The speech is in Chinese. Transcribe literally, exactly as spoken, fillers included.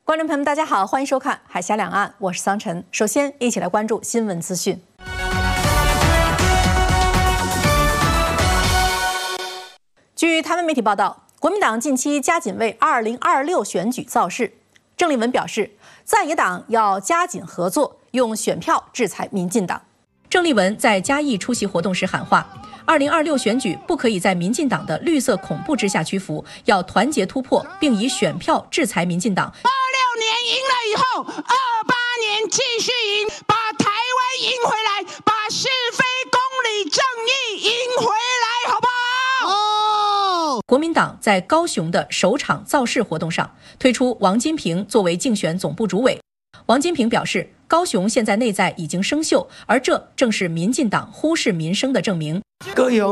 观众朋友们，大家好，欢迎收看《海峡两岸》，我是桑晨。首先，一起来关注新闻资讯。据台湾媒体报道，国民党近期加紧为二零二六选举造势。郑丽文表示，在野党要加紧合作，用选票制裁民进党。郑丽文在嘉义出席活动时喊话：二零二六选举不可以在民进党的绿色恐怖之下屈服，要团结突破，并以选票制裁民进党。 二六年赢了以后，二八年继续赢，把台湾赢回来，把是非公理正义赢回来，好不好？哦。 国民党在高雄的首场造势活动上，推出王金平作为竞选总部主委。王金平表示，高雄现在内在已经生锈，而这正是民进党忽视民生的证明。 高雄